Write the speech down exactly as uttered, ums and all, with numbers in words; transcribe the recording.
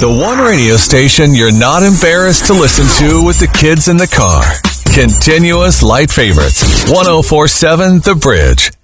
The one radio station you're not embarrassed to listen to with the kids in the car. Continuous Light Favorites. one oh four point seven The Bridge.